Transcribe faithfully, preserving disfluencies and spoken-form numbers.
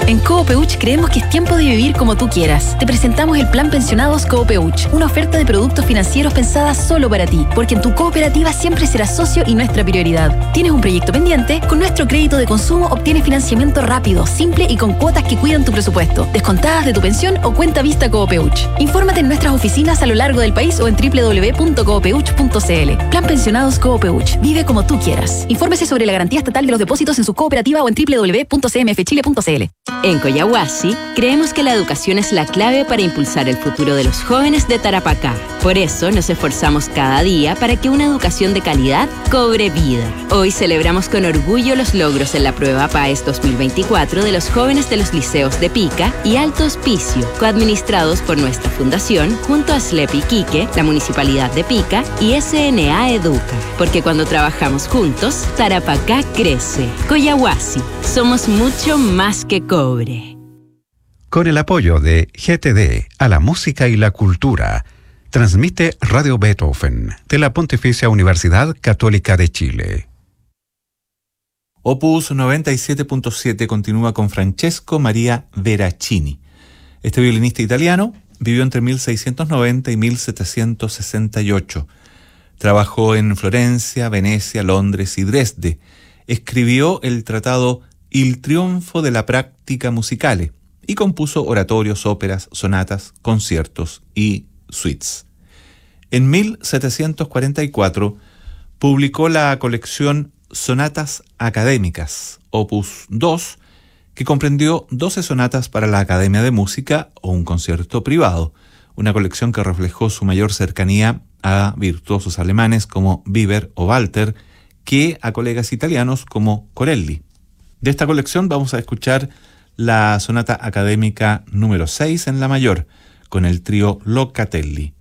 En Coopeuch creemos que es tiempo de vivir como tú quieras. Te presentamos el Plan Pensionados Coopeuch, una oferta de productos financieros pensada solo para ti, porque en tu cooperativa siempre serás socio y nuestra prioridad. ¿Tienes un proyecto pendiente? Con nuestro crédito de consumo obtienes financiamiento rápido, simple y con cuotas que cuidan tu presupuesto, descontadas de tu pensión o cuenta vista Coopeuch. Infórmate en nuestras oficinas a lo largo del país o en doble u doble u doble u punto coopeuch punto c l. Plan Pensionados Coopeuch. Vive como tú quieras. Infórmese sobre la garantía estatal de los depósitos en su cooperativa o en doble u doble u doble u punto c m f chile punto c l. En Coyahuasi, creemos que la educación es la clave para impulsar el futuro de los jóvenes de Tarapacá. Por eso nos esforzamos cada día para que una educación de calidad cobre vida. Hoy celebramos con orgullo los logros en la prueba PAES dos mil veinticuatro de los jóvenes de los liceos de Pica y Alto Hospicio, coadministrados por nuestra fundación junto a S L E P Iquique, la Municipalidad de Pica y S N A Educa. Porque cuando trabajamos juntos, Tarapacá crece. Coyahuasi, somos mucho más que cobre. Con el apoyo de G T D a la música y la cultura, transmite Radio Beethoven de la Pontificia Universidad Católica de Chile. Opus noventa y siete punto siete continúa con Francesco Maria Veracini. Este violinista italiano vivió entre mil seiscientos noventa y mil setecientos sesenta y ocho. Trabajó en Florencia, Venecia, Londres y Dresde. Escribió el tratado Il trionfo de la práctica musicale y compuso oratorios, óperas, sonatas, conciertos y suites. En mil setecientos cuarenta y cuatro publicó la colección Sonatas Académicas, opus dos, que comprendió doce sonatas para la Academia de Música o un concierto privado, una colección que reflejó su mayor cercanía a virtuosos alemanes como Biber o Walter que a colegas italianos como Corelli. De esta colección vamos a escuchar la sonata académica número seis en la mayor, con el trío Locatelli.